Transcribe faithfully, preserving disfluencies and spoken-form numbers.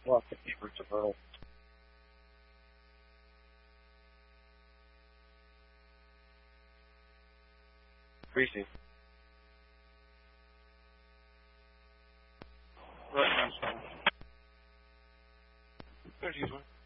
Well, fifty roots of hurdle. Greasy. Right, nice one. There's usually.